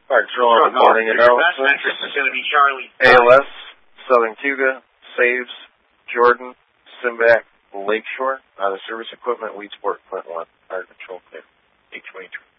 Fire Control on the morning announcement. Is going to be Charlie. ALS, Southern Cuga, Saves, Jordan, Simback, Lakeshore, out of service equipment, Weedsport, Flint 1. Fire Control clear. 823.